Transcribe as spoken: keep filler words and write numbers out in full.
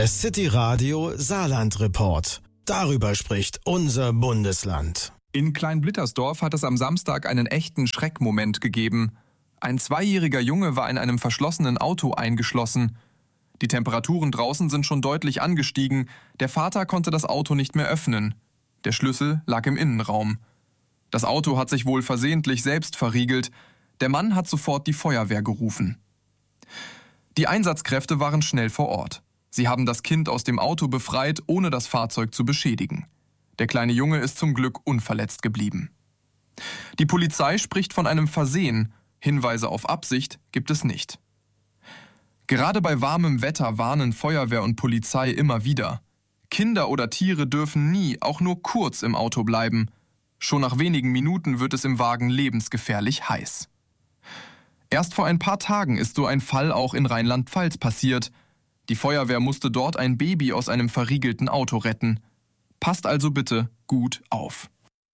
Der City Radio Saarland Report. Darüber spricht unser Bundesland. In Kleinblittersdorf hat es am Samstag einen echten Schreckmoment gegeben. Ein zweijähriger Junge war in einem verschlossenen Auto eingeschlossen. Die Temperaturen draußen sind schon deutlich angestiegen. Der Vater konnte das Auto nicht mehr öffnen. Der Schlüssel lag im Innenraum. Das Auto hat sich wohl versehentlich selbst verriegelt. Der Mann hat sofort die Feuerwehr gerufen. Die Einsatzkräfte waren schnell vor Ort. Sie haben das Kind aus dem Auto befreit, ohne das Fahrzeug zu beschädigen. Der kleine Junge ist zum Glück unverletzt geblieben. Die Polizei spricht von einem Versehen. Hinweise auf Absicht gibt es nicht. Gerade bei warmem Wetter warnen Feuerwehr und Polizei immer wieder. Kinder oder Tiere dürfen nie, auch nur kurz im Auto bleiben. Schon nach wenigen Minuten wird es im Wagen lebensgefährlich heiß. Erst vor ein paar Tagen ist so ein Fall auch in Rheinland-Pfalz passiert. Die Feuerwehr musste dort ein Baby aus einem verriegelten Auto retten. Passt also bitte gut auf.